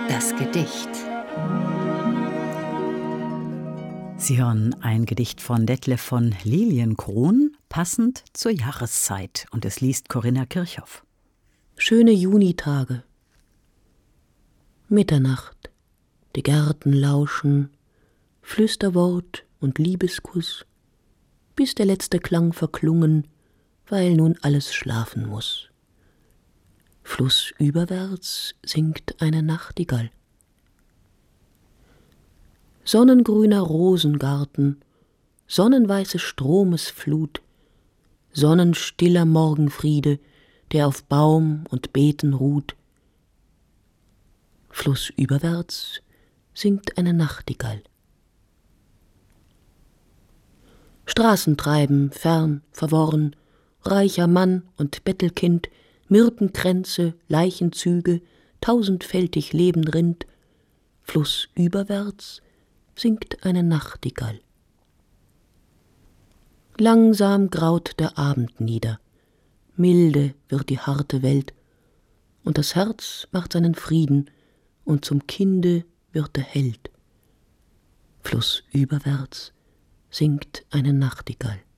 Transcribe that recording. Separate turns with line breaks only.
Das Gedicht.
Sie hören ein Gedicht von Detlef von Lilienkron, passend zur Jahreszeit, und es liest Corinna Kirchhoff.
Schöne Junitage. Mitternacht, die Gärten lauschen, Flüsterwort und Liebeskuss, bis der letzte Klang verklungen, weil nun alles schlafen muß. Flussüberwärts singt eine Nachtigall. Sonnengrüner Rosengarten, sonnenweiße Stromesflut, sonnenstiller Morgenfriede, der auf Baum und Beeten ruht. Flussüberwärts singt eine Nachtigall. Straßentreiben, fern, verworren, reicher Mann und Bettelkind, Myrtenkränze, Leichenzüge, tausendfältig lebend Rind. Flussüberwärts singt eine Nachtigall. Langsam graut der Abend nieder, milde wird die harte Welt, und das Herz macht seinen Frieden, und zum Kinde wird der Held. Flussüberwärts singt eine Nachtigall.